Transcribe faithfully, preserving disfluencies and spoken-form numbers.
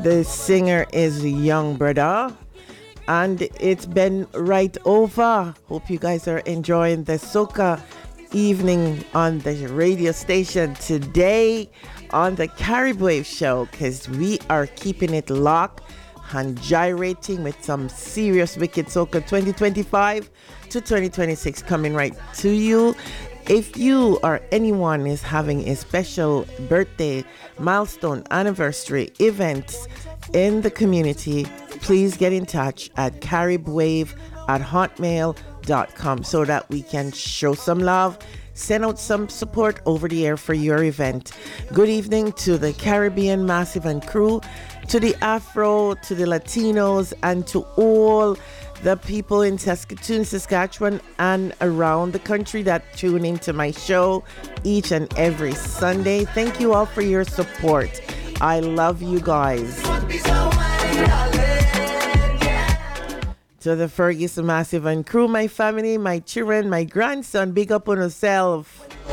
The singer is Young Brother. And it's been right over. Hope you guys are enjoying the soca evening on the radio station today on the Carib Wave Show, because we are keeping it locked and gyrating with some serious wicked soca twenty twenty-five to twenty twenty-six coming right to you. If you or anyone is having a special birthday, milestone, anniversary, events in the community, please get in touch at caribwave at hotmail dot com so that we can show some love, send out some support over the air for your event. Good evening to the Caribbean Massive and crew, to the Afro, to the Latinos, and to all the people in Saskatoon, Saskatchewan, and around the country that tune into my show each and every Sunday. Thank you all for your support. I love you guys. To the Ferguson Massive and crew, my family, my children, my grandson, big up on yourself.